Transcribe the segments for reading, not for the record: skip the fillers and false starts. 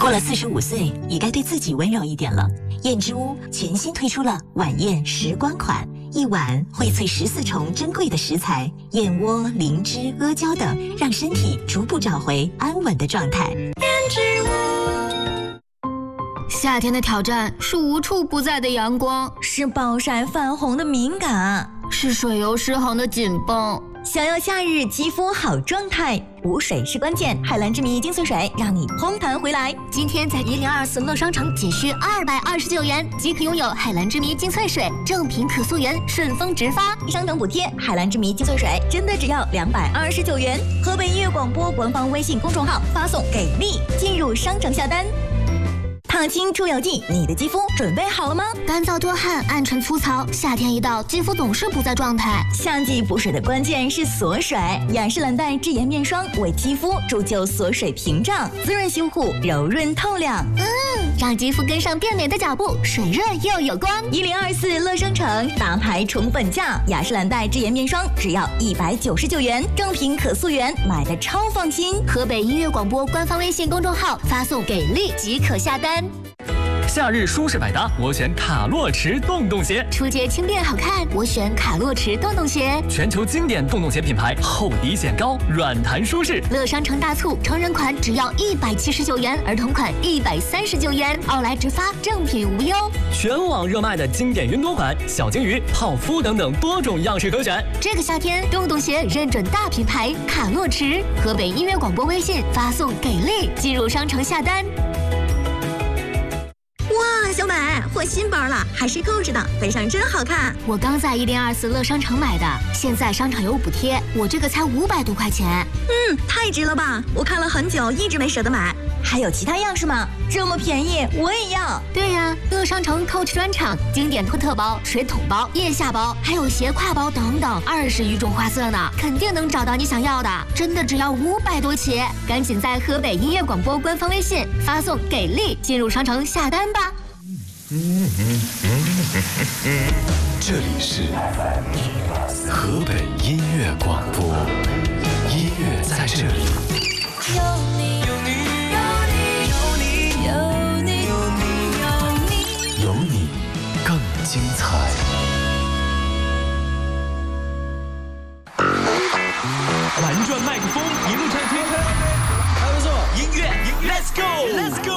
过了45岁，也该对自己温柔一点了。燕之屋全新推出了晚宴时光款，一碗荟萃14重珍贵的食材，燕窝、灵芝、阿胶等，让身体逐步找回安稳的状态。燕之屋。 夏天的挑战是无处不在的阳光， 是暴晒泛红的敏感， 是水油失衡的紧绷。 想要夏日肌肤好状态，补水是关键。海蓝之谜精粹水让你嘭弹回来。 今天在1024乐商城仅需229元即可拥有海蓝之谜精粹水，正品可溯源，顺丰直发， 商等补贴。海蓝之谜精粹水真的只要229元。河北音乐广播官方微信公众号发送给力，进入商城下单。烫青出油剂，你的肌肤准备好了吗？ 干燥多汗、暗沉粗糙，夏天一到，肌肤总是不在状态。 夏季补水的关键是锁水，雅诗兰黛智妍面霜为肌肤铸就锁水屏障，滋润修护，柔润透亮。 让肌肤跟上变美的脚步，水润又有光。 1024乐商城大牌宠粉价，雅诗兰黛智妍面霜只要199元，正品可溯源，买的超放心。 河北音乐广播官方微信公众号发送给力即可下单。 夏日舒适百搭，我选卡洛驰洞洞鞋。 出街轻便好看，我选卡洛驰洞洞鞋。 全球经典洞洞鞋品牌，厚底显高，软弹舒适。 乐商城大促，成人款只要179元，儿童款139元，奥莱直发，正品无忧。 全网热卖的经典云朵款、小金鱼、泡芙等等多种样式可选。 这个夏天，洞洞鞋认准大品牌卡洛驰。河北音乐广播微信发送给力，进入商城下单。 哇，小美换新包了，还是扣着的，背上真好看。 我刚在1024乐商城买的，现在商场有补贴，我这个才500多块钱。 太值了吧！我看了很久，一直没舍得买。还有其他样式吗？这么便宜，我也要。 对呀，乐商城 Coach 专场，经典托特包、水桶包、腋下包，还有斜挎包等等，20余种花色呢，肯定能找到你想要的。真的只要500多起，赶紧在河北音乐广播官方微信发送给力，进入商城下单吧。 这里是河北音乐广播，音乐在这里。 有你，有你，有你，有你，有你，有你， 有你更精彩。 玩转麦克风，一路畅听。还不错，音乐 ，Let's go，Let's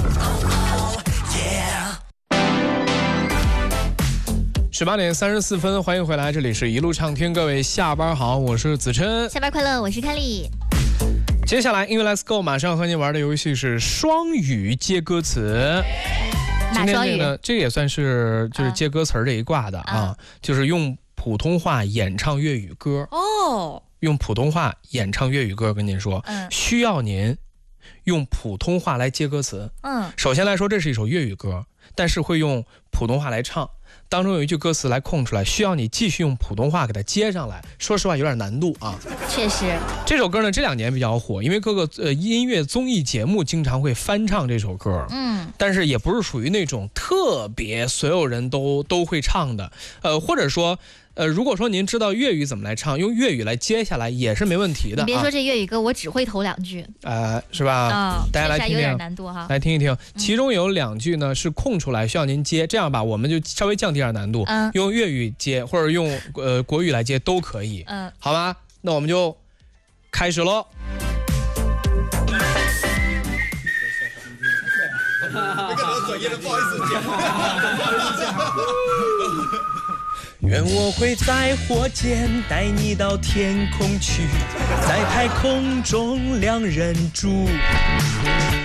go。18点34分，欢迎回来，这里是一路畅听，各位下班好，我是子琛。 下班快乐，我是凯丽。 接下来因为 Let's Go 马上和你玩的游戏是双语接歌词。 哪双语呢？这也算是就是接歌词这一挂的啊，就是用普通话演唱粤语歌。用普通话演唱粤语歌，跟您说，需要您用普通话来接歌词。首先来说，这是一首粤语歌，但是会用普通话来唱。当中有一句歌词来空出来，需要你继续用普通话给它接上来。说实话有点难度啊。 确实，这首歌呢这2年比较火，因为各个音乐综艺节目经常会翻唱这首歌。但是也不是属于那种特别所有人都会唱的。或者说如果说您知道粤语怎么来唱，用粤语来接下来也是没问题的。 你别说这粤语歌，我只会头2句。 是吧？大家来听听， 有点难度哈。 来听一听，其中有2句呢是空出来，需要您接。这样吧，我们就稍微降低点难度，用粤语接或者用国语来接都可以。好吗？那我们就开始喽。 愿我会在火箭带你到天空去，在太空中2人住。